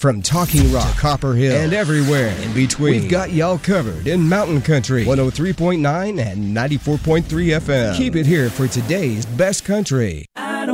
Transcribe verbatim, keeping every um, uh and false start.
From Talking Rock to Copper Hill and everywhere in between, we've got y'all covered in Mountain Country one oh three point nine and ninety-four point three F M. Keep it here for today's best country.